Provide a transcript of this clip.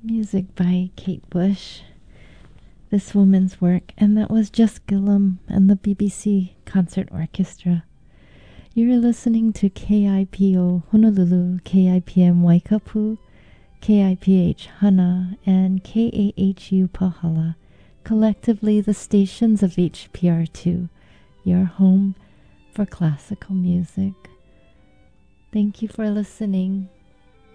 Music by Kate Bush, this woman's work, and that was Just Gillum and the BBC Concert Orchestra. You're listening to KIPO Honolulu, KIPM Waikapu, KIPH Hana, and KAHU Pahala, collectively the stations of HPR2, your home for classical music. Thank you for listening.